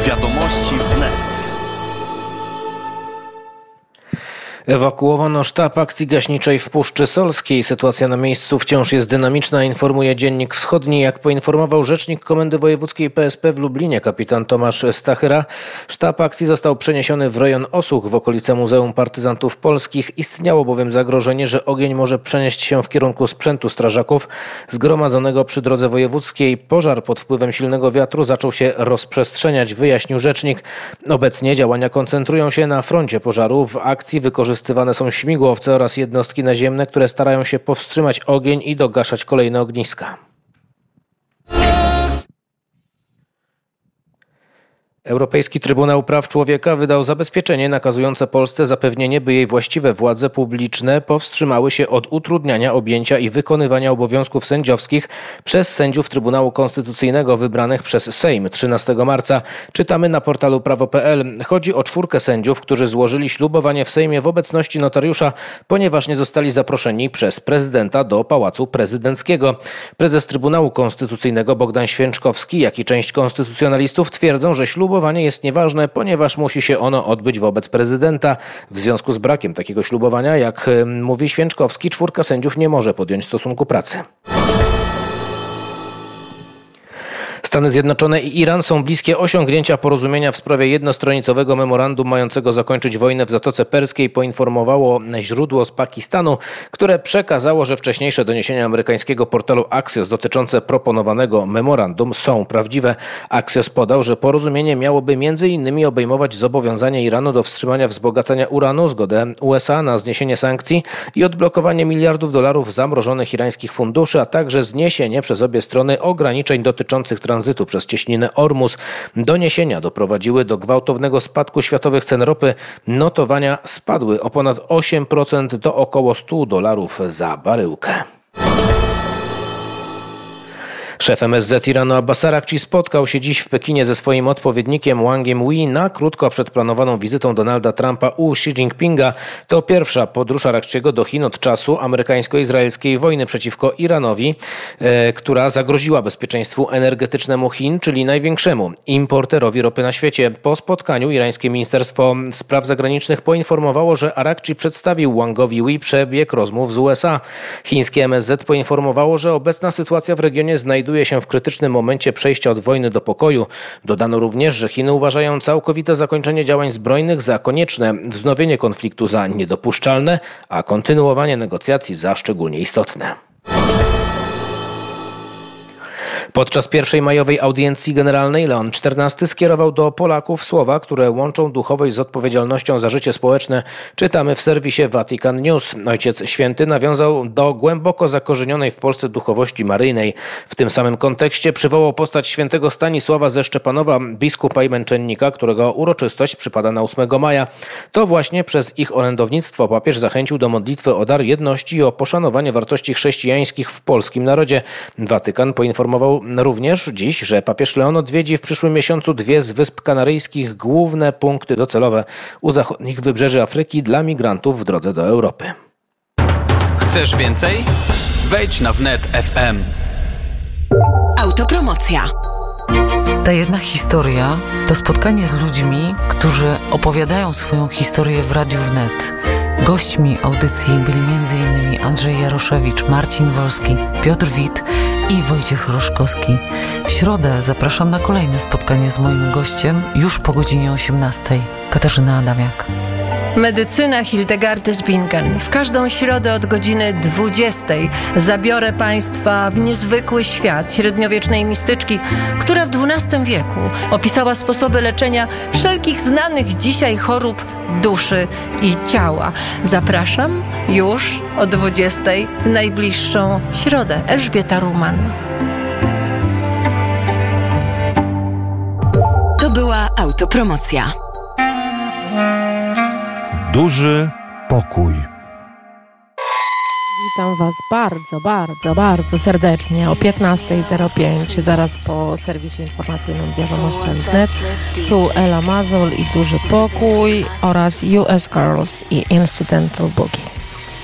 Wiadomości wnet. Ewakuowano sztab akcji gaśniczej w Puszczy Solskiej. Sytuacja na miejscu wciąż jest dynamiczna, informuje Dziennik Wschodni. Jak poinformował rzecznik Komendy Wojewódzkiej PSP w Lublinie, kapitan Tomasz Stachyra, sztab akcji został przeniesiony w rejon Osuch w okolice Muzeum Partyzantów Polskich. Istniało bowiem zagrożenie, że ogień może przenieść się w kierunku sprzętu strażaków zgromadzonego przy drodze wojewódzkiej. Pożar pod wpływem silnego wiatru zaczął się rozprzestrzeniać, wyjaśnił rzecznik. Obecnie działania koncentrują się na froncie pożaru. W akcji wykorzystywane są śmigłowce oraz jednostki naziemne, które starają się powstrzymać ogień i dogaszać kolejne ogniska. Europejski Trybunał Praw Człowieka wydał zabezpieczenie nakazujące Polsce zapewnienie, by jej właściwe władze publiczne powstrzymały się od utrudniania objęcia i wykonywania obowiązków sędziowskich przez sędziów Trybunału Konstytucyjnego wybranych przez Sejm 13 marca. Czytamy na portalu prawo.pl. Chodzi o 4 sędziów, którzy złożyli ślubowanie w Sejmie w obecności notariusza, ponieważ nie zostali zaproszeni przez prezydenta do Pałacu Prezydenckiego. Prezes Trybunału Konstytucyjnego Bogdan Święczkowski, jak i część konstytucjonalistów twierdzą, że ślubowanie jest nieważne, ponieważ musi się ono odbyć wobec prezydenta. W związku z brakiem takiego ślubowania, jak mówi Święczkowski, 4 sędziów nie może podjąć stosunku pracy. Stany Zjednoczone i Iran są bliskie osiągnięcia porozumienia w sprawie jednostronicowego memorandum mającego zakończyć wojnę w Zatoce Perskiej, poinformowało źródło z Pakistanu, które przekazało, że wcześniejsze doniesienia amerykańskiego portalu Axios dotyczące proponowanego memorandum są prawdziwe. Axios podał, że porozumienie miałoby m.in. obejmować zobowiązanie Iranu do wstrzymania wzbogacania uranu, zgodę USA na zniesienie sankcji i odblokowanie miliardów dolarów zamrożonych irańskich funduszy, a także zniesienie przez obie strony ograniczeń dotyczących tranzytu przez cieśninę Ormus. Doniesienia doprowadziły do gwałtownego spadku światowych cen ropy. Notowania spadły o ponad 8% do około $100 za baryłkę. Szef MSZ Iranu Abbas Araghchi spotkał się dziś w Pekinie ze swoim odpowiednikiem Wangiem Yi na krótko przed planowaną wizytą Donalda Trumpa u Xi Jinpinga. To pierwsza podróż Araghchiego do Chin od czasu amerykańsko-izraelskiej wojny przeciwko Iranowi, która zagroziła bezpieczeństwu energetycznemu Chin, czyli największemu importerowi ropy na świecie. Po spotkaniu irańskie Ministerstwo Spraw Zagranicznych poinformowało, że Araghchi przedstawił Wangowi Yi przebieg rozmów z USA. Chińskie MSZ poinformowało, że obecna sytuacja w regionie znajduje się w krytycznym momencie przejścia od wojny do pokoju. Dodano również, że Chiny uważają całkowite zakończenie działań zbrojnych za konieczne, wznowienie konfliktu za niedopuszczalne, a kontynuowanie negocjacji za szczególnie istotne. Podczas pierwszej majowej audiencji generalnej Leon XIV skierował do Polaków słowa, które łączą duchowość z odpowiedzialnością za życie społeczne. Czytamy w serwisie Vatican News. Ojciec Święty nawiązał do głęboko zakorzenionej w Polsce duchowości maryjnej. W tym samym kontekście przywołał postać świętego Stanisława ze Szczepanowa, biskupa i męczennika, którego uroczystość przypada na 8 maja. To właśnie przez ich orędownictwo papież zachęcił do modlitwy o dar jedności i o poszanowanie wartości chrześcijańskich w polskim narodzie. Watykan poinformował również dziś, że papież Leon odwiedzi w przyszłym miesiącu 2 z Wysp Kanaryjskich, główne punkty docelowe u zachodnich wybrzeży Afryki dla migrantów w drodze do Europy. Chcesz więcej? Wejdź na wnet FM. Autopromocja. Ta jedna historia to spotkanie z ludźmi, którzy opowiadają swoją historię w Radiu Wnet. Gośćmi audycji byli m.in. Andrzej Jaroszewicz, Marcin Wolski, Piotr Wit i Wojciech Roszkowski. W środę zapraszam na kolejne spotkanie z moim gościem już po godzinie 18. Katarzyna Adamiak. Medycyna Hildegardy z Bingen. W każdą środę od godziny 20 zabiorę Państwa w niezwykły świat średniowiecznej mistyczki, która w XII wieku opisała sposoby leczenia wszelkich znanych dzisiaj chorób duszy i ciała. Zapraszam już o 20 w najbliższą środę. Elżbieta Ruman. To była autopromocja. Duży pokój. Witam Was bardzo serdecznie o 15:05, zaraz po serwisie informacyjnym Wiadomości Wnet. Tu Ela Mazol i Duży Pokój oraz US Girls i Incidental Boogie.